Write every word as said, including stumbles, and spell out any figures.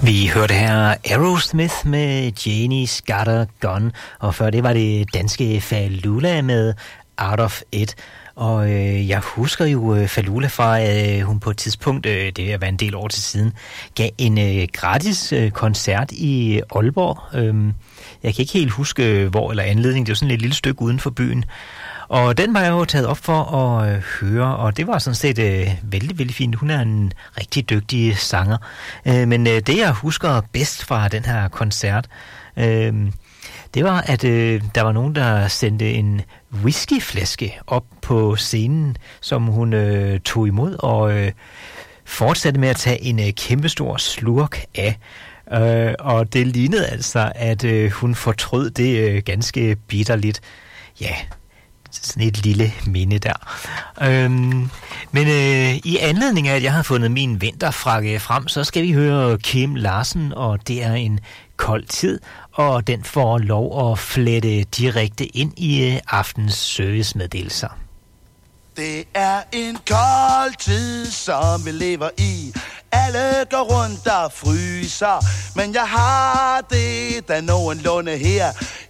Vi hørte her Aerosmith med Janie's Got a Gun, og før det var det danske Falula med Out of It. Og øh, jeg husker jo øh, Falula fra, at øh, hun på et tidspunkt, øh, det er været en del år til siden, gav en øh, gratis øh, koncert i Aalborg. Øh, jeg kan ikke helt huske, øh, hvor eller anledning, det var sådan et lille stykke uden for byen. Og den var jeg jo taget op for at øh, høre, og det var sådan set øh, vældig, vældig fint. Hun er en rigtig dygtig sanger. Øh, men øh, det, jeg husker bedst fra den her koncert, øh, det var, at øh, der var nogen, der sendte en whiskyflaske op på scenen, som hun øh, tog imod, og øh, fortsatte med at tage en øh, kæmpestor slurk af. Øh, og det lignede altså, at øh, hun fortrød det øh, ganske bitterligt. Ja, sådan et lille minde der. Øhm, men øh, i anledning af, at jeg har fundet min vinterfrakke frem, så skal vi høre Kim Larsen, og det er en kold tid, og den får lov at flette direkte ind i øh, aftens servicemeddelelser. Det er en kold tid, som vi lever i. Alle går rundt og fryser, men jeg har det da nogenlunde her.